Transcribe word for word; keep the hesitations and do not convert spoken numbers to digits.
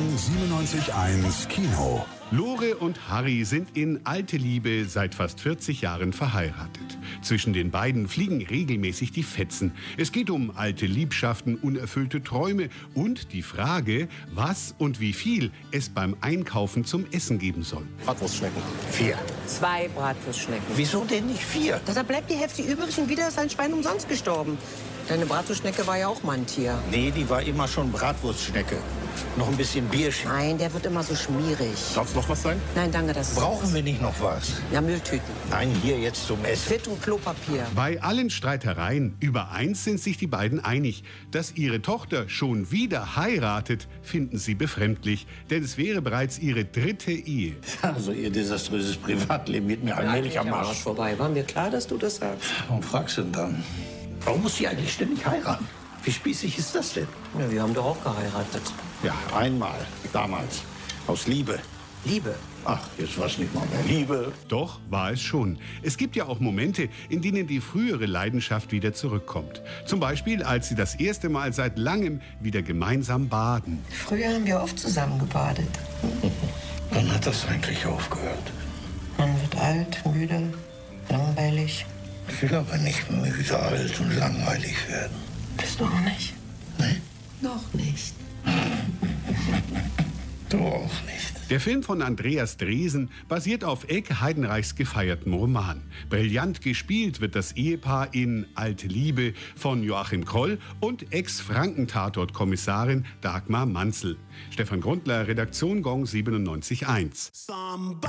Gong siebenundneunzig eins Kino. Lore und Harry sind in Alte Liebe seit fast vierzig Jahren verheiratet. Zwischen den beiden fliegen regelmäßig die Fetzen. Es geht um alte Liebschaften, unerfüllte Träume und die Frage, was und wie viel es beim Einkaufen zum Essen geben soll. Bratwurstschnecken. Vier. Zwei Bratwurstschnecken. Wieso denn nicht vier? Da bleibt die Hälfte übrig und wieder ist ein Schwein umsonst gestorben. Deine Bratwurstschnecke war ja auch mal ein Tier. Nee, die war immer schon Bratwurstschnecke. Noch ein bisschen Bierchen. Nein, der wird immer so schmierig. Darf es noch was sein? Nein, danke, das ist... Brauchen wir nicht noch was? Ja, Mülltüten. Nein, hier jetzt zum Essen. Fit und Klopapier. Bei allen Streitereien über eins sind sich die beiden einig. Dass ihre Tochter schon wieder heiratet, finden sie befremdlich. Denn es wäre bereits ihre dritte Ehe. Also ihr desaströses Privatleben geht mir allmählich am Arsch. vorbei. War mir klar, dass du das sagst? Warum fragst du denn dann? Warum muss sie eigentlich ständig heiraten? Wie spießig ist das denn? Ja, wir haben doch auch geheiratet. Ja, einmal. Damals. Aus Liebe. Liebe. Ach, jetzt war es nicht mal mehr Liebe. Doch war es schon. Es gibt ja auch Momente, in denen die frühere Leidenschaft wieder zurückkommt. Zum Beispiel, als sie das erste Mal seit langem wieder gemeinsam baden. Früher haben wir oft zusammen gebadet. Wann hat das eigentlich aufgehört? Man wird alt, müde, langweilig. Ich will aber nicht müde, alt und langweilig werden. Bist du auch nicht? Nee, Noch nicht. du auch nicht. Der Film von Andreas Dresen basiert auf Elke Heidenreichs gefeiertem Roman. Brillant gespielt wird das Ehepaar in Alte Liebe von Joachim Kroll und Ex-Franken-Tatort-Kommissarin Dagmar Manzel. Stefan Grundler, Redaktion Gong siebenundneunzig eins.